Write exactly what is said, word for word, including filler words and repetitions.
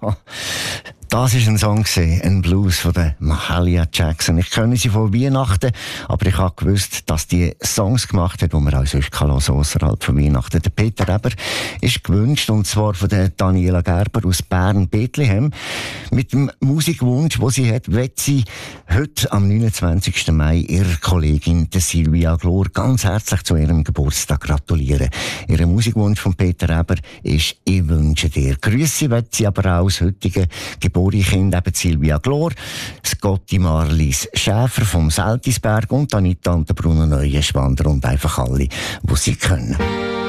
Das war ein Song, ein Blues von der Mahalia Jackson. Ich kenne sie von Weihnachten, aber ich habe gewusst, dass die Songs gemacht hat, die man auch sonst hören kann, außerhalb von Weihnachten. Der Peter Eber ist gewünscht, und zwar von der Daniela Gerber aus Bern-Bethlehem. Mit dem Musikwunsch, den sie hat, wird sie heute am neunundzwanzigsten Mai ihrer Kollegin, der Silvia Glor, ganz herzlich zu ihrem Geburtstag gratulieren. Ihr Musikwunsch von Peter Eber ist «Ich wünsche dir». Grüße wird sie aber auch aus heutigen Geburtstag Kind, eben Silvia Glor, Scotty Marlies Schäfer vom Seltisberg und Anita und der Bruno Neuenschwander und einfach alle, die sie können.